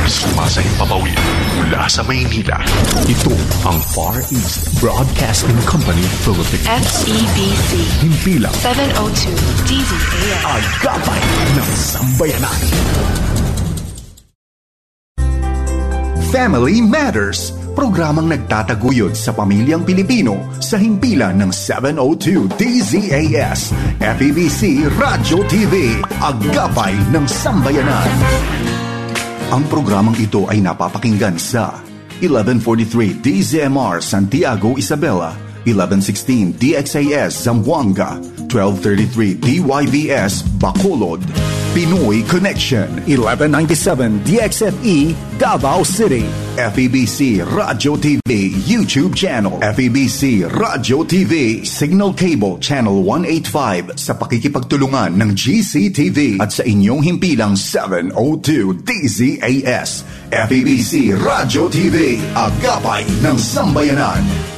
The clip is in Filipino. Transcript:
Sumasayang papawid mula sa Maynila. Ito ang Far East Broadcasting Company Philippines. FEBC. Himpilang 702 DZAS. Agapay ng Sambayanan. Family Matters, programang nagtataguyod sa pamilyang Pilipino sa himpilan ng 702 DZAS, FEBC Radyo TV, Agapay ng Sambayanan. Ang programang ito ay napapakinggan sa 1143 DZMR Santiago, Isabela, 1116 DXAS Zamboanga, 1233 DYVS Bacolod, Pinoy Connection, 1197 DXFE Davao City, FEBC Radyo TV YouTube channel, FEBC Radyo TV Signal Cable Channel 185 sa pakikipagtulungan ng GCTV at sa inyong himpilang 702 DZAS, FEBC Radyo TV, Agapay ng Sambayanan.